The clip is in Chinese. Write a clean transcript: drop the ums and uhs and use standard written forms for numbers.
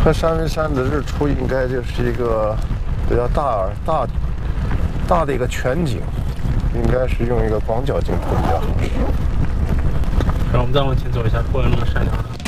和山为山的日出应该就是一个比较大的一个全景，应该是用一个广角镜头比较合适。 然后我们再往前走一下，过了那个山梁。